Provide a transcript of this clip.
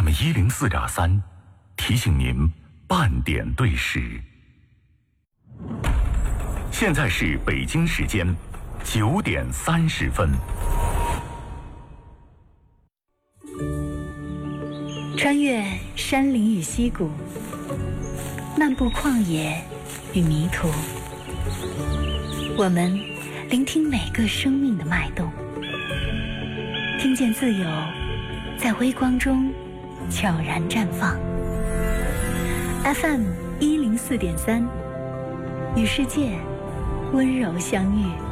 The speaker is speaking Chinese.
FM 104.3，提醒您半点对时。现在是北京时间9点30分。 穿越山林与溪谷，漫步旷野与迷途，我们聆听每个生命的脉动，听见自由在微光中悄然绽放。FM 104.3，与世界温柔相遇。